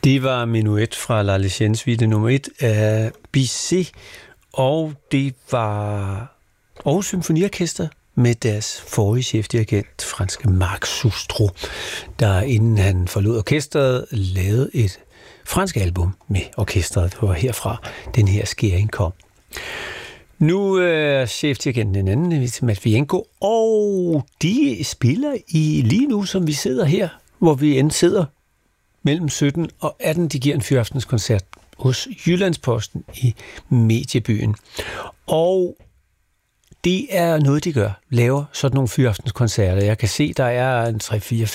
Det var Menuet fra La Légende Suite nummer 1 af Bizet, og det var Aarhus Symfoniorkester med deres forrige chefdirigent, franske Marc Soustro, der inden han forlod orkestret, lavede et fransk album med orkestret. Det var herfra, den her skæring kom. Nu er chefdirigenten en anden, Matvienko, og de spiller lige nu, som vi sidder her, hvor vi end sidder mellem 17 og 18. De giver en fyraftенskoncert hos Jyllandsposten i Mediebyen. Og det er noget, de gør. Laver sådan nogle fyraftenskoncerter. Jeg kan se, der er en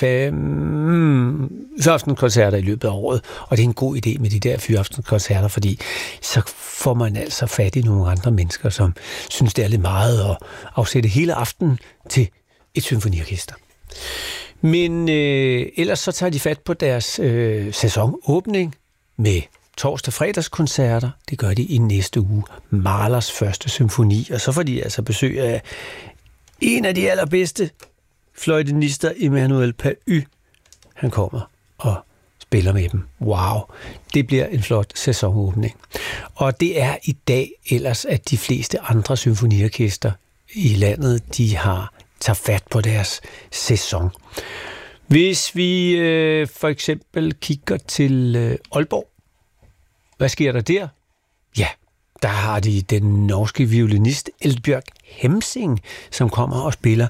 3-4-5 fyraftenskoncerter i løbet af året. Og det er en god idé med de der fyraftenskoncerter, fordi så får man altså fat i nogle andre mennesker, som synes, det er lidt meget at afsætte hele aftenen til et symfoniorkester. Men ellers så tager de fat på deres sæsonåbning med torsdag-fredagskoncerter. Det gør de i næste uge. Mahlers første symfoni. Og så får de altså besøg af en af de allerbedste fløjtenister, Emmanuel Pahud. Han kommer og spiller med dem. Wow, det bliver en flot sæsonåbning. Og det er i dag ellers, at de fleste andre symfoniorkester i landet, de tager fat på deres sæson. Hvis vi for eksempel kigger til Aalborg, hvad sker der der? Ja, der har de den norske violinist Eldbjørg Hemsing, som kommer og spiller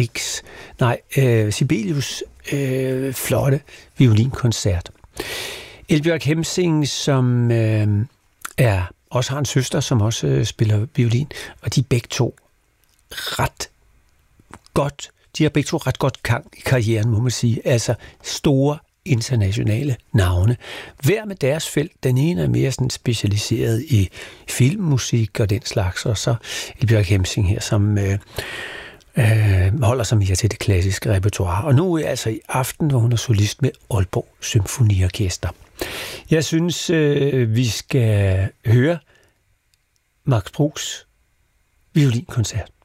Sibelius flotte violinkoncert. Eldbjørg Hemsing, som også har en søster, som også spiller violin, og de er begge to ret godt gang i karrieren, må man sige. Altså store internationale navne. Hver med deres felt. Den ene er mere sådan specialiseret i filmmusik og den slags, og så Eldbjørg Hemsing her, som holder sig mere til det klassiske repertoire. Og nu er altså i aften, hvor hun er solist med Aalborg Symfoniorkester. Jeg synes, vi skal høre Max Bruchs violinkoncert.